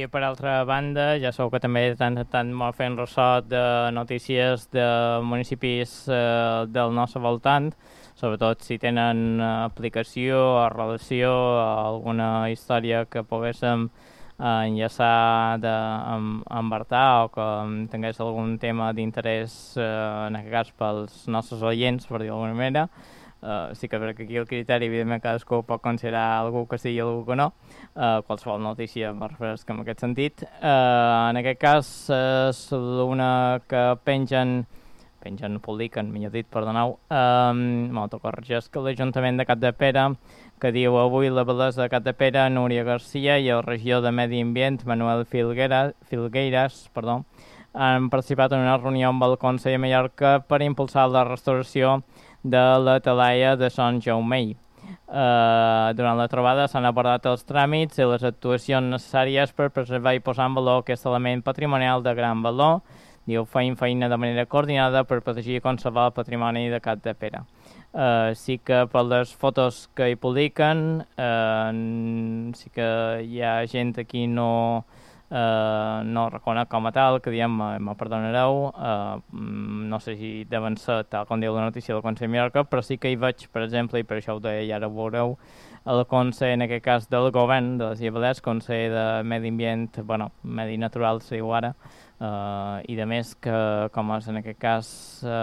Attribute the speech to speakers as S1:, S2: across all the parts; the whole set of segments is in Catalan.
S1: I per altra banda, ja sabeu que també de tant en tant m'ho fent ressò de notícies de municipis del nostre voltant, sobretot si tenen aplicació o relació a alguna història que poguéssim enllaçar amb Artà o que tingués algun tema d'interès, en aquest cas pels nostres oients, per dir d'alguna manera. Sí que crec que aquí el criteri, evidentment, cadascú pot considerar algú que sí i algú que no. Qualsevol notícia me refresca en aquest sentit. En aquest cas és una que pengen, publiquen, millor dit, perdoneu, m'autocorregeix, que l'Ajuntament de Capdepera, que diu avui la bellesa de Capdepera, Núria Garcia i el regidor de Medi Ambient, Manuel Filgueiras, han participat en una reunió amb el Consell de Mallorca per impulsar la restauració de la talaia de Sant Jaumell. Durant la trobada s'han abordat els tràmits i les actuacions necessàries per preservar i posar en valor aquest element patrimonial de gran valor. Diu, feim feina de manera coordinada per protegir i conservar el patrimoni de Capdepera. Sí que per les fotos que hi publiquen, sí que hi ha gent aquí no reconec com a tal, que diem, me perdonareu, no sé si deuen ser, tal com diu la notícia del Consell de Mallorca, però sí que hi veig, per exemple, i per això ho deia i ara ho veureu, el Consell, en aquest cas del Govern de les Illes Balears, Consell de Medi Ambient, Medi Natural, si diu ara, i de més que, com és en aquest cas,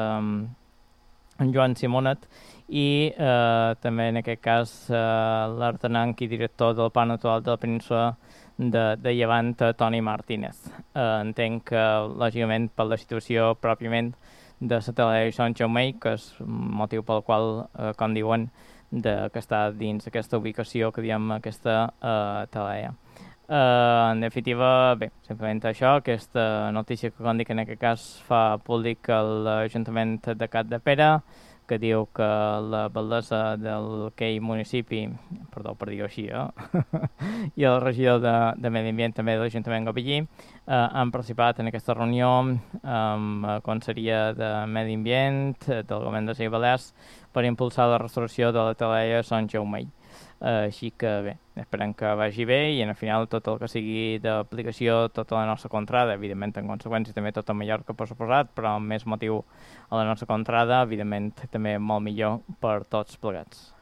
S1: en Joan Simonet, i també en aquest cas l'artenanc i director del Parc Natural de la Península de Llevant, Toni Martínez. Entenc que, lògicament, per la situació pròpiament de la talaia de Sant Jaumell, que és motiu pel qual, com diuen, que està dins aquesta ubicació que diem aquesta talaia. En definitiva, bé, simplement això, aquesta notícia que, com dic, en aquest cas fa públic l'Ajuntament de Capdepera, que diu que la bellesa d'aquell municipi, perdó per dir-ho així, i el regidor de Medi Ambient també de l'Ajuntament Gavellí han participat en aquesta reunió amb la Conselleria de Medi Ambient del Govern de les Illes Balears per impulsar la restauració de la talaia Sant Jaumell. Així que bé, esperem que vagi bé i al final tot el que sigui d'aplicació, tota la nostra contrada, evidentment en conseqüència també tot a Mallorca per suposat, però amb més motiu a la nostra contrada, evidentment també molt millor per tots plegats.